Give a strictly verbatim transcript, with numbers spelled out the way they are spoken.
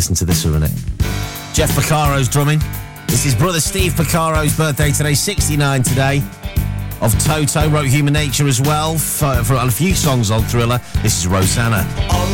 Listen to this for a minute. Jeff Porcaro's drumming. This is brother Steve Porcaro's birthday today, sixty-nine today. Of Toto, wrote Human Nature as well, for, for a few songs on Thriller. This is Rosanna.